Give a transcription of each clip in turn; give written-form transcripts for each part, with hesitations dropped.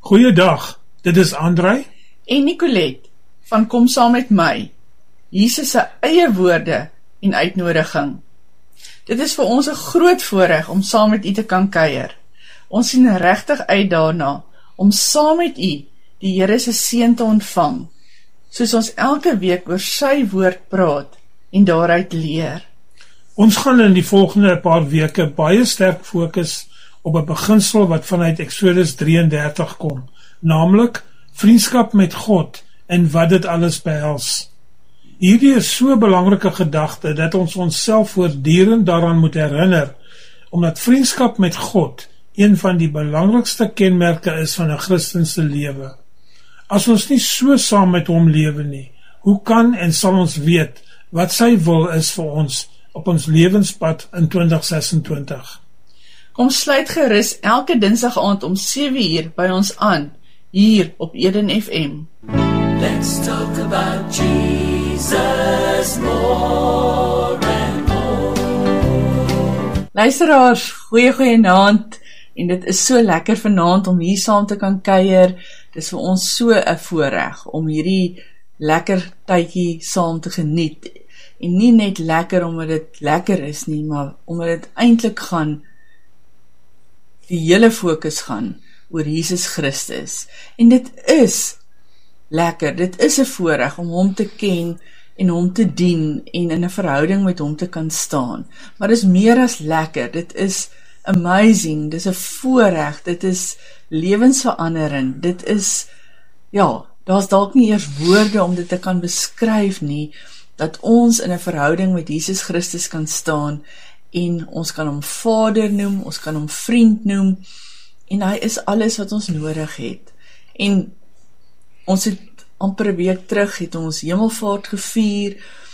Goeiedag, dit is André en Nicolette van Kom Saam Met My, Jesus se eie woorde en uitnodiging. Dit is vir ons 'n groot voorreg om saam met u te kan kuier. Ons sien regtig uit daarna om saam met u die Here se seën te ontvang, soos ons elke week oor sy woord praat en daaruit leer. Ons gaan in die volgende paar weke baie sterk fokus op 'n beginsel wat vanuit Exodus 33 kom, naamlik vriendskap met God en wat dit alles behels. Hierdie is so 'n belangrike gedagte dat ons onsself voortdurend daaraan moet herinner, omdat vriendskap met God een van die belangrikste kenmerke is van 'n Christelike lewe. As ons nie so saam met hom lewe nie, hoe kan en sal ons weet wat sy wil is vir ons op ons lewenspad in 2026? Kom sluit gerus elke Dinsdag aand om 7:00 by ons aan, hier op Eden FM. Let's talk about Jesus more and more. Luisteraars, goeie aand, en dit is so lekker vanaand om hier saam te kan kuier. Dit is vir ons so 'n voorreg om hierdie lekker tydjie saam te geniet. En nie net lekker omdat dit lekker is nie, maar omdat dit eintlik gaan, die hele fokus gaan oor Jesus Christus. En dit is lekker, dit is 'n voorreg om hom te ken en hom te dien en in 'n verhouding met hom te kan staan. Maar dit is meer as lekker, dit is amazing, dit is 'n voorreg, dit is lewensverandering, dit is, ja, daar's dalk nie eers woorde om dit te kan beskryf nie, dat ons in 'n verhouding met Jesus Christus kan staan en ons kan hom Vader noem, ons kan hom vriend noem, en hy is alles wat ons nodig het. En ons het amper 'n week terug het ons Hemelvaart gevier,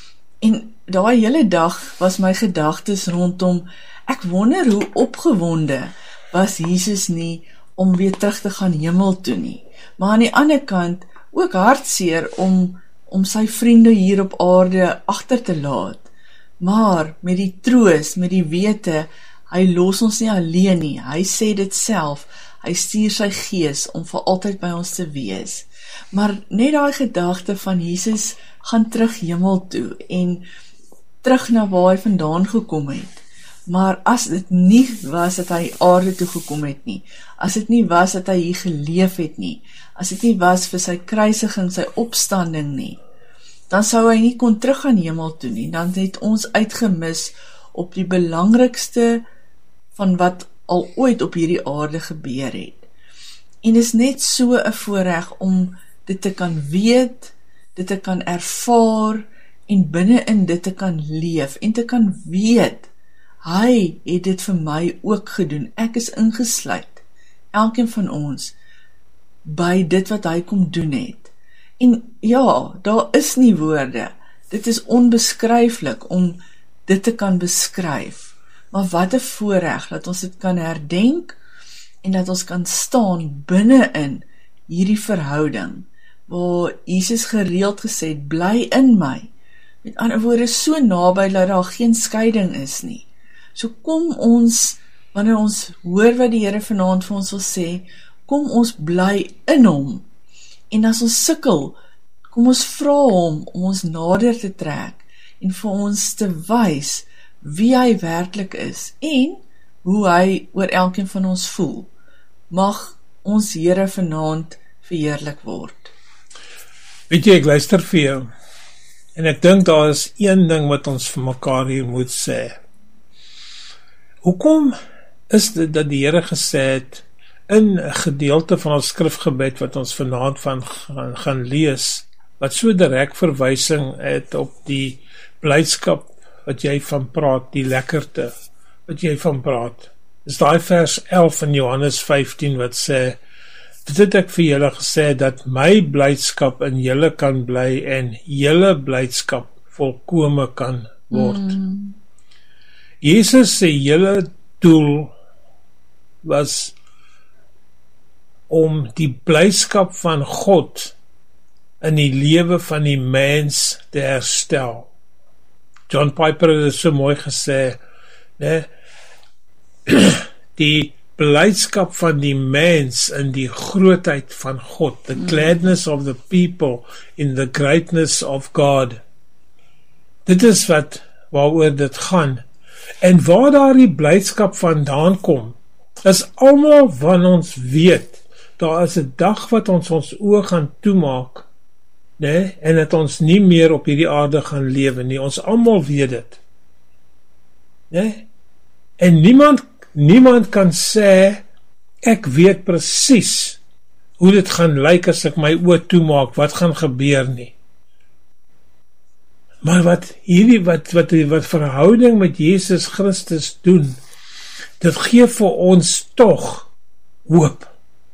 en daai hele dag was my gedagtes rondom, ek wonder hoe opgewonde was Jesus nie om weer terug te gaan hemel toe nie, maar aan die ander kant ook hartseer om sy vriende hier op aarde agter te laat, maar met die troos, met die wete, hy los ons nie alleen nie, hy sê dit self, hy stuur sy gees om vir altyd by ons te wees. Maar net daai gedagte van Jesus gaan terug hemel toe en terug na waar hy vandaan gekom het. Maar as dit nie was dat hy aarde toe gekom het nie, as dit nie was dat hy hier geleef het nie, as dit nie was vir sy kruisiging, sy opstanding nie, dan sou hy nie kon terug aan hemel toe nie, dan het ons uitgemis op die belangrikste van wat al ooit op hierdie aarde gebeur het. En is net so 'n voorreg om dit te kan weet, dit te kan ervaar, en binne-in dit te kan leef, en te kan weet, hy het dit vir my ook gedoen, ek is ingesluit, elkeen van ons, by dit wat hy kom doen het. En ja, daar is nie woorde, dit is onbeskryflik om dit te kan beskryf, maar wat 'n voorreg, dat ons dit kan herdenk, en dat ons kan staan binne-in hierdie verhouding, waar Jesus gereeld gesê het, bly in my, met ander woorde, so naby, dat daar geen skeiding is nie. So kom ons, wanneer ons hoor wat die Here vanaand vir ons wil sê, kom ons bly in hom, en as ons sukkel, kom ons vra hom om ons nader te trek, en vir ons te wys wie hy werklik is, en hoe hy oor elkeen van ons voel. Mag ons Here vanaand verheerlik word. Weet jy, ek luister vir jou, en ek dink daar is een ding wat ons vir mekaar hier moet sê. Hoekom is dit dat die Here gesê het, in 'n gedeelte van ons skrifgebed wat ons vanaand van gaan lees, wat so direk verwysing het op die blydskap wat jy van praat, die lekkerte wat jy van praat, is daai vers 11 in Johannes 15 wat sê, dit het ek vir julle gesê, dat my blydskap in julle kan bly en julle blydskap volkome kan word. Jesus se hele doel was om die blydskap van God in die lewe van die mens te herstel. John Piper het so mooi gesê, né? Die blydskap van die mens in die grootheid van God, the gladness of the people in the greatness of God. Dit is waaroor dit gaan. En waar daar die blydskap vandaan kom, is almal van ons weet, daar is 'n dag wat ons oë gaan toemaak, nee, en dat ons nie meer op hierdie aarde gaan lewe nie. Ons almal weet dit. Nee? En niemand kan sê, ek weet presies hoe dit gaan lyk as ek my oë toemaak, wat gaan gebeur nie. Maar wat verhouding met Jesus Christus doen, dit gee vir ons tog hoop.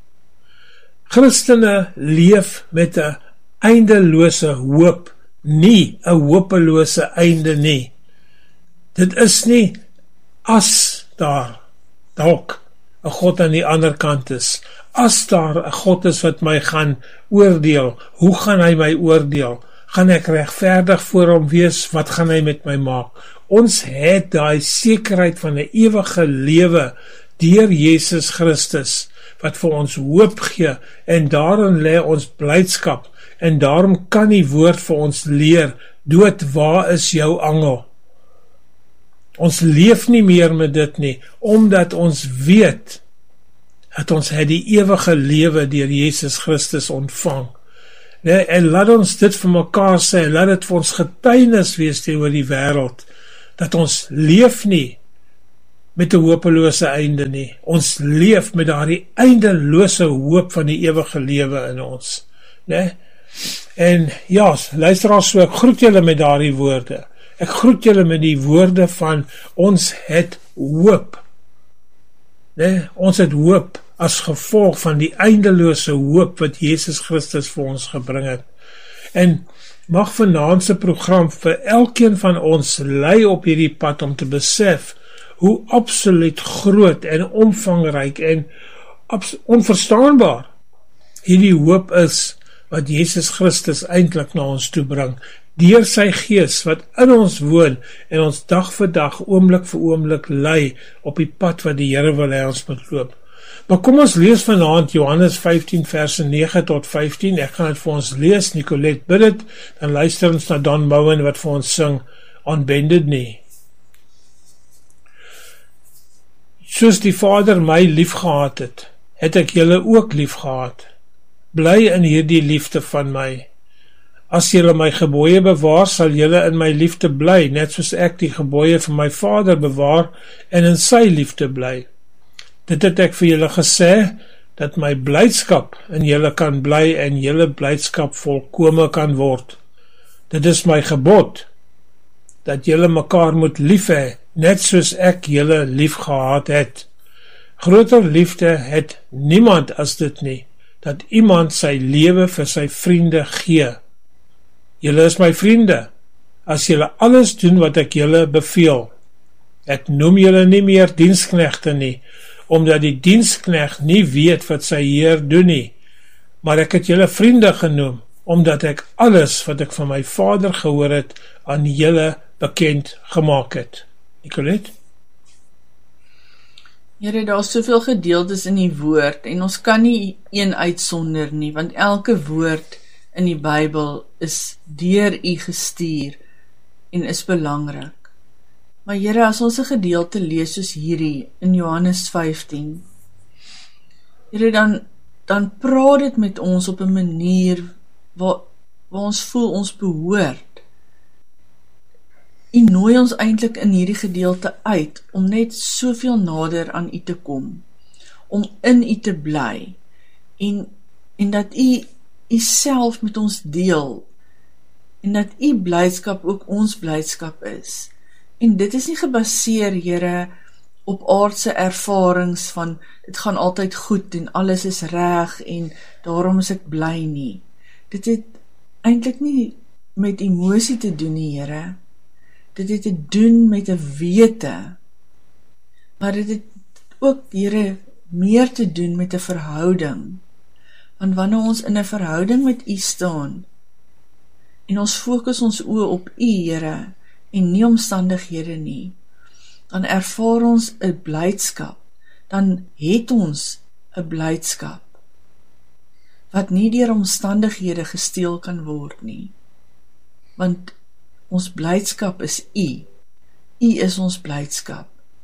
Christene leef met 'n eindelose hoop, nie 'n hopelose einde nie. Dit is nie as daar dalk 'n God aan die ander kant is, as daar 'n God is wat my gaan oordeel, hoe gaan hy my oordeel? Gaan ek regverdig voor hom wees? Wat gaan hy met my maak? Ons het daai sekerheid van 'n ewige lewe deur Jesus Christus, wat vir ons hoop gee, en daarin lê ons blydskap, en daarom kan die woord vir ons leer, dood, waar is jou angel? Ons leef nie meer met dit nie, omdat ons weet, dat ons het die ewige lewe deur Jesus Christus ontvang. Nee, en laat ons dit vir mekaar sê, laat dit vir ons getuienis wees teenoor die wêreld, dat ons leef nie met 'n hopelose einde nie. Ons leef met daardie eindelose hoop van die ewige lewe in ons. Nee? En ja, luisteraars, so ek groet julle met daardie woorde. Ek groet julle met die woorde van ons het hoop. Nee? Ons het hoop as gevolg van die eindelose hoop wat Jesus Christus vir ons gebring het. En mag vanaand se program vir elkeen van ons lei op hierdie pad om te besef hoe absoluut groot en omvangryk en onverstaanbaar hierdie hoop is wat Jesus Christus eintlik na ons toe bring, deur sy Gees wat in ons woon en ons dag vir dag, oomblik vir oomblik lei op die pad wat die Here wil hê ons moet loop. Maar kom ons lees vanaand Johannes 15 verse 9 tot 15, ek gaan dit vir ons lees, Nicolette bid dit, dan luister ons na Don Moen wat vir ons sing, On Bended Knee. Soos die Vader my lief gehad het ek julle ook lief gehad. Bly in hierdie liefde van my. As julle my gebooie bewaar, sal julle in my liefde bly, net soos ek die gebooie van my Vader bewaar en in sy liefde bly. Dit het ek vir julle gesê, dat my blydskap in julle kan bly en julle blydskap volkome kan word. Dit is my gebod, dat julle mekaar moet lief hê, net soos ek julle lief gehad het. Groter liefde het niemand as dit nie, dat iemand sy lewe vir sy vriende gee. Julle is my vriende, as julle alles doen wat ek julle beveel. Ek noem julle nie meer diensknegte nie, omdat die diensknegt nie weet wat sy Heer doen nie, maar ek het julle vriende genoem, omdat ek alles wat ek van my Vader gehoor het, aan julle bekend gemaak het. Nicolette? Here, daar is soveel gedeeltes in die woord, en ons kan nie een uitsonder nie, want elke woord in die Bybel is deur U gestuur, en is belangrik. Maar Here, as ons 'n gedeelte lees soos hierdie, in Johannes 15, Here, dan praat dit met ons op 'n manier, waar ons voel ons behoort. U nooi ons eintlik in hierdie gedeelte uit, om net soveel nader aan U te kom, om in U te bly, en dat U self met ons deel, en dat U blydskap ook ons blydskap is. En dit is nie gebaseer, Here, op aardse ervarings van, dit gaan altyd goed, en alles is reg, en daarom is ek bly nie. Dit het eintlik nie met emosie te doen nie, Here. Dit het te doen met 'n wete, maar dit het ook, Here, meer te doen met 'n verhouding. Want wanneer ons in 'n verhouding met U staan, en ons fokus ons oë op U, Here, en nie omstandighede nie, dan ervaar ons 'n blydskap, dan het ons 'n blydskap wat nie deur omstandighede gesteel kan word nie. Want ons blydskap is U. U is ons blydskap.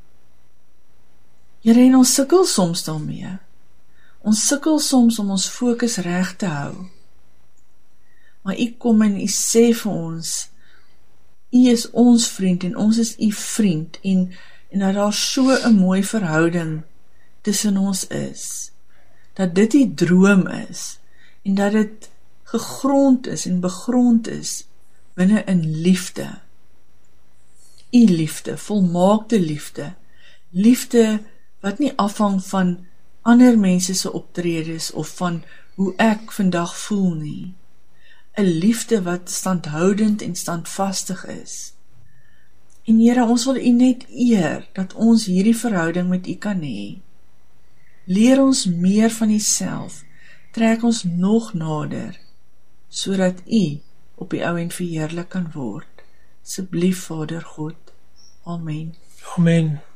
Here, en ons sukkel soms daarmee. Ons sukkel soms om ons fokus reg te hou. Maar U kom en U sê vir ons, U is ons vriend en ons is U vriend, en dat daar so 'n mooi verhouding tussen ons is, dat dit die droom is, en dat dit gegrond is en begrond is binne in liefde. U liefde, volmaakte liefde, liefde wat nie afhang van ander mense se optredes of van hoe ek vandag voel nie. 'n liefde wat standhoudend en standvastig is. En Here, ons wil U net eer dat ons hierdie verhouding met U kan hê. Leer ons meer van U-self, trek ons nog nader, sodat U op die ou en verheerlik kan word. Asseblief, Vader God. Amen. Amen.